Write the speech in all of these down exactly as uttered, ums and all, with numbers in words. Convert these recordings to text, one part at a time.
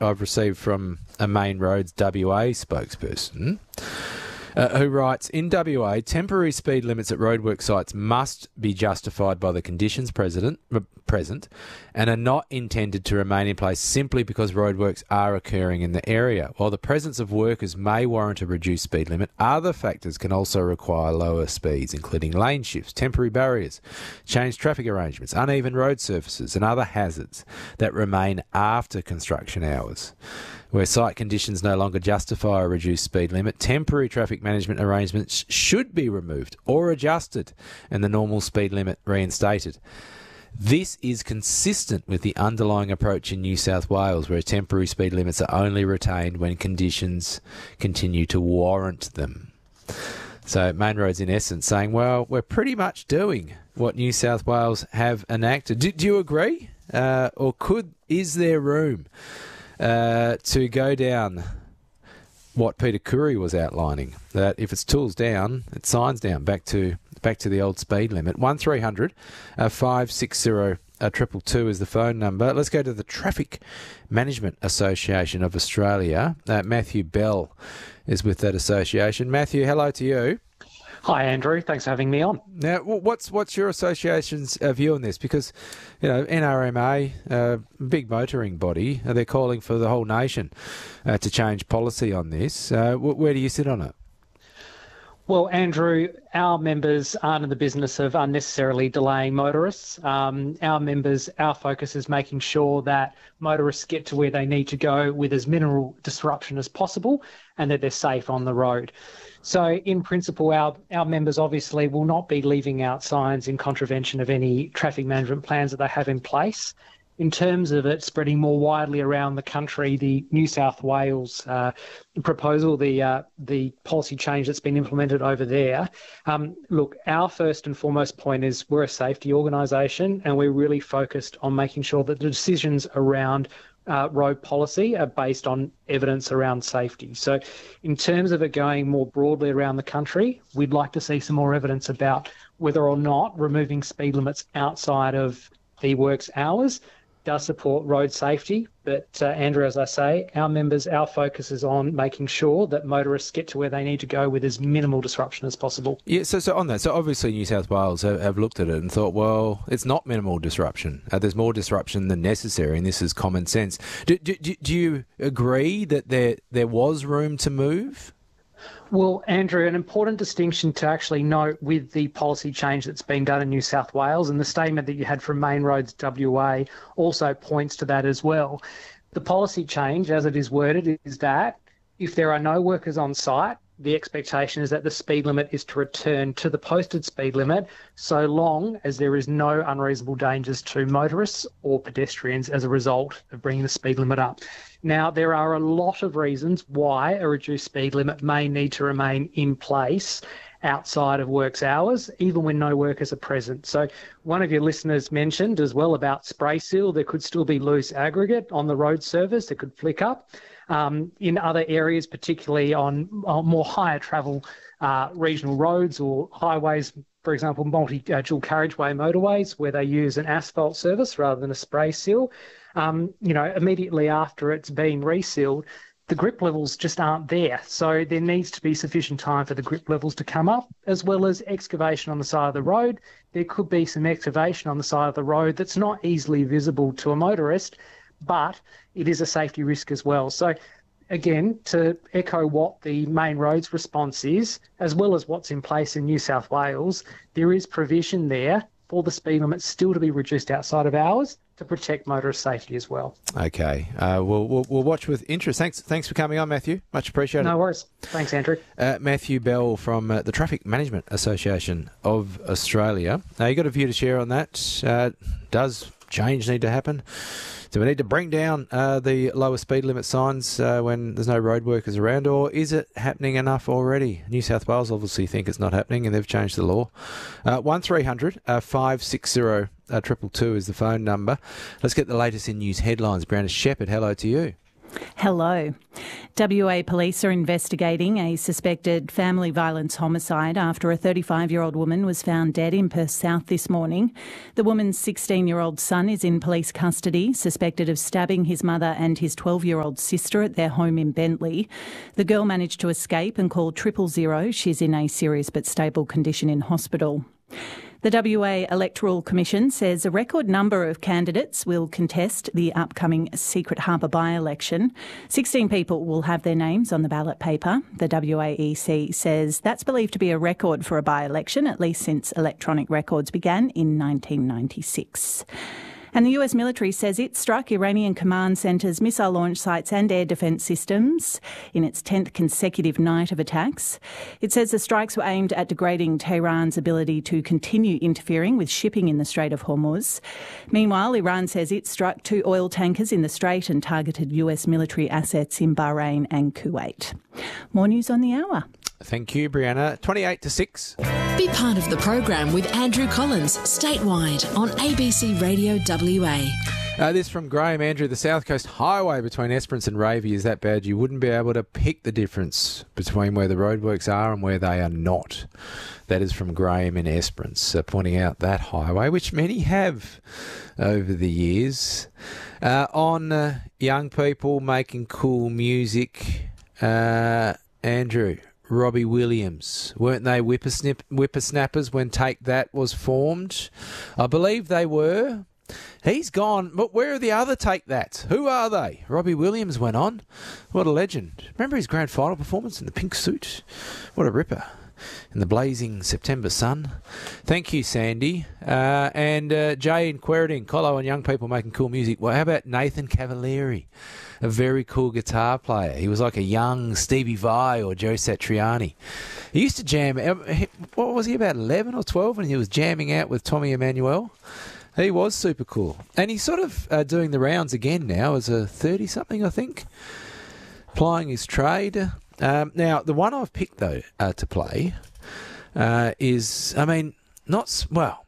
I've received from a Main Roads W A spokesperson, Uh, who writes, in W A, temporary speed limits at roadwork sites must be justified by the conditions present, present and are not intended to remain in place simply because roadworks are occurring in the area. While the presence of workers may warrant a reduced speed limit, other factors can also require lower speeds, including lane shifts, temporary barriers, changed traffic arrangements, uneven road surfaces and other hazards that remain after construction hours. Where site conditions no longer justify a reduced speed limit, temporary traffic management arrangements should be removed or adjusted and the normal speed limit reinstated. This is consistent with the underlying approach in New South Wales, where temporary speed limits are only retained when conditions continue to warrant them. So Main Roads, in essence, saying, well, we're pretty much doing what New South Wales have enacted. Do, do you agree? Uh, or could is there room Uh, to go down what Peter Curry was outlining, that if it's tools down, it's signs down, back to back to the old speed limit. one three hundred five six zero two two is the phone number. Let's go to the Traffic Management Association of Australia. Uh, Matthew Bell is with that association. Matthew, hello to you. Hi, Andrew. Thanks for having me on. Now, what's what's your association's uh, view on this? Because, you know, N R M A, uh, big motoring body, uh, they're calling for the whole nation uh, to change policy on this. Uh, where do you sit on it? Well, Andrew, our members aren't in the business of unnecessarily delaying motorists. Um, our members, our focus is making sure that motorists get to where they need to go with as minimal disruption as possible and that they're safe on the road. So in principle, our, our members obviously will not be leaving out signs in contravention of any traffic management plans that they have in place. In terms of it spreading more widely around the country, the New South Wales uh, proposal, the uh, the policy change that's been implemented over there, um, look, our first and foremost point is we're a safety organisation and we're really focused on making sure that the decisions around Uh, road policy are based on evidence around safety. So in terms of it going more broadly around the country, we'd like to see some more evidence about whether or not removing speed limits outside of the works hours does support road safety. But uh, Andrew, as I say, our members, our focus is on making sure that motorists get to where they need to go with as minimal disruption as possible. Yeah, so, so on that, so obviously New South Wales have, have looked at it and thought, well, it's not minimal disruption. Uh, there's more disruption than necessary, and this is common sense. Do, do, do you agree that there there was room to move? Well, Andrew, an important distinction to actually note with the policy change that's been done in New South Wales, and the statement that you had from Main Roads W A also points to that as well. The policy change, as it is worded, is that if there are no workers on site, the expectation is that the speed limit is to return to the posted speed limit so long as there is no unreasonable dangers to motorists or pedestrians as a result of bringing the speed limit up. Now, there are a lot of reasons why a reduced speed limit may need to remain in place outside of works hours, even when no workers are present. So one of your listeners mentioned as well about spray seal. There could still be loose aggregate on the road surface that could flick up. Um, in other areas, particularly on, on more higher travel uh, regional roads or highways, for example, multi-dual carriageway motorways, where they use an asphalt surface rather than a spray seal, um, you know, immediately after it's been resealed, the grip levels just aren't there. So there needs to be sufficient time for the grip levels to come up, as well as excavation on the side of the road. There could be some excavation on the side of the road that's not easily visible to a motorist, but it is a safety risk as well. So again, to echo what the Main Roads response is, as well as what's in place in New South Wales, there is provision there for the speed limit still to be reduced outside of hours to protect motorist safety as well. Okay. Uh, we'll, we'll we'll watch with interest. Thanks thanks for coming on, Matthew. Much appreciated. No worries. Thanks, Andrew. Uh, Matthew Bell from uh, the Traffic Management Association of Australia. Now, you got a view to share on that? Uh, does change need to happen? Do we need to bring down uh, the lower speed limit signs uh, when there's no road workers around, or is it happening enough already? New South Wales obviously think it's not happening and they've changed the law. Uh, one three hundred five six zero two two is the phone number. Let's get the latest in news headlines. Brianna Shepherd, hello to you. Hello. W A police are investigating a suspected family violence homicide after a thirty-five-year-old woman was found dead in Perth South this morning. The woman's sixteen-year-old son is in police custody, suspected of stabbing his mother and his twelve-year-old sister at their home in Bentley. The girl managed to escape and called triple zero. She's in a serious but stable condition in hospital. The W A Electoral Commission says a record number of candidates will contest the upcoming Secret Harbour by-election. sixteen people will have their names on the ballot paper. The W A E C says that's believed to be a record for a by-election, at least since electronic records began in nineteen ninety-six. And the U S military says it struck Iranian command centres, missile launch sites and air defence systems in its tenth consecutive night of attacks. It says the strikes were aimed at degrading Tehran's ability to continue interfering with shipping in the Strait of Hormuz. Meanwhile, Iran says it struck two oil tankers in the Strait and targeted U S military assets in Bahrain and Kuwait. More news on the hour. Thank you, Brianna. twenty-eight to six. Be part of the program with Andrew Collins, statewide on A B C Radio W A. Uh, this from Graham. Andrew, the South Coast Highway between Esperance and Ravy is that bad you wouldn't be able to pick the difference between where the roadworks are and where they are not. That is from Graham in Esperance, uh, pointing out that highway, which many have over the years. Uh, on uh, young people making cool music, uh, Andrew, Robbie Williams, weren't they whippersnip- whippersnappers when Take That was formed? I believe they were. He's gone, but where are the other Take That's? Who are they? Robbie Williams went on. What a legend. Remember his grand final performance in the pink suit? What a ripper. In the blazing September sun. Thank you, Sandy. Uh, and uh, Jay in Queriding, Colo and young people making cool music. Well, how about Nathan Cavalieri? A very cool guitar player. He was like a young Stevie Vai or Joe Satriani. He used to jam, what was he, about eleven or twelve when he was jamming out with Tommy Emmanuel? He was super cool. And he's sort of uh, doing the rounds again now as a thirty-something, I think, plying his trade. Um, now, the one I've picked, though, uh, to play uh, is, I mean, not, well,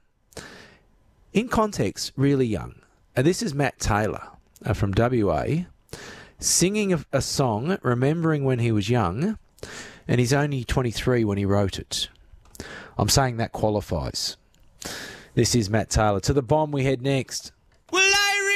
in context, really young. Uh, this is Matt Taylor uh, from W A, singing a, a song, remembering when he was young, and he's only twenty-three when he wrote it. I'm saying that qualifies. This is Matt Taylor. To the bomb we head next.